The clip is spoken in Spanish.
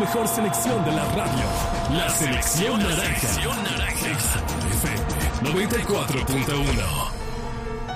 mejor selección de la radio. La Selección Naranja. XFM 94.1.